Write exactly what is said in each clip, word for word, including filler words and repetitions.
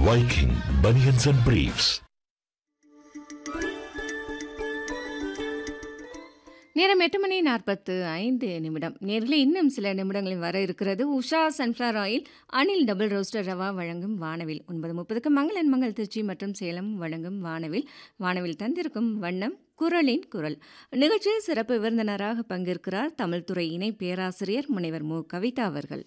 Viking Bunions and Briefs. நேரம் எட்டு மணி நாற்பத்து ஐந்து நிமிடம். நேரில் இன்னும் சில நிமிடங்களில் வர இருக்கிறது Usha sunflower oil Anil double roster rava வழங்கும் வானவில். ஒன்பது முப்பதுக்கு மங்களன் மங்கள் திருச்சி மற்றும் சேலம் வழங்கும் வானவில். வானவில் தந்திருக்கும் வண்ணம் குரலின் குரல் நிகழ்ச்சியில் சிறப்பு விருந்தினராக பங்கேற்கிறார் தமிழ்துறை இணை பேராசிரியர் முனைவர் மு கவிதா அவர்கள்.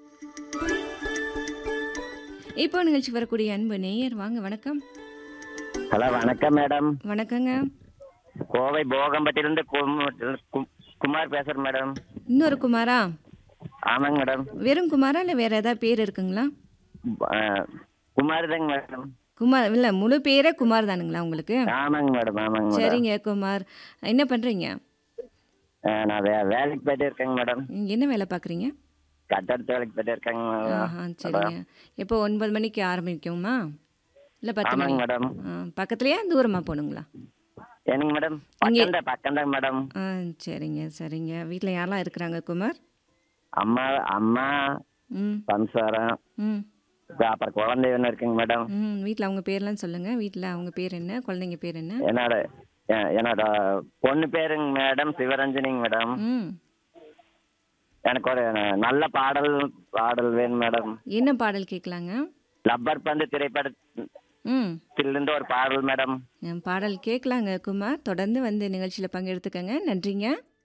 இப்போ நிகழ்ச்சி வரக்கூடிய அன்பு நேயர் வாங்க. வணக்கம். ஹலோ, வணக்கம் மேடம். வணக்கங்க. கோவை போகம்பட்டிலிருந்து குமார் பேசுறேன் மேடம். இன்னொரு குமாரா? ஆமாங்க மேடம். வெறும் குமாரா இல்லை வேற ஏதாவது பேர் இருக்குங்களா? குமார் தாங்க மேடம். குமார் இல்லை, முழு பேரே குமார் தானுங்களா உங்களுக்கு? ஆமாங்க மேடம். ஆமாங்க மேடம். சரிங்க குமார், என்ன பண்ணுறீங்க? நான் வே வேலைக்கு போயிட்டே இருக்கேங்க மேடம். என்ன வேலை பார்க்குறீங்க? கட்டடத்து வேலைக்கு போயிட்டே இருக்கேங்க. ஆஹா, சரிங்க. இப்போ ஒன்பது மணிக்கு ஆரம்பிக்குமா இல்லை பத்து மணி? ஆமாங்க மேடம். பக்கத்துலையா தூரமாக போகணுங்களா? என்னங்க மேடம்? பக்கம்தான் பக்கம்தாங்க மேடம். ஆ, சரிங்க சரிங்க. வீட்டில் யாரெல்லாம் இருக்கிறாங்க குமார்? அம்மா அம்மா ம் சம்சாரம், ம் அப்புறம் குழந்தை ஒன்று இருக்குங்க மேடம். ம் வீட்டில் அவங்க பேர்லாம் சொல்லுங்கள். வீட்டில் அவங்க பேர் என்ன, குழந்தைங்க பேர் என்ன? என்னோட எ- என்னோட பொண்ணு பேருங்க மேடம் சிவரஞ்சனிங்க மேடம். ம் எனக்கு ஒரு நல்ல பாடல் பாடல் வேணும் மேடம். என்ன பாடல் கேட்கலாங்க? லப்பர் பந்து ம் திரைப்படத்திலிருந்து ஒரு பாடல் மேடம். பாடல் கேட்கலாங்க குமார். தொடர்ந்து வந்து நிகழ்ச்சியில் பங்கெடுத்துக்கங்க. நன்றிங்க.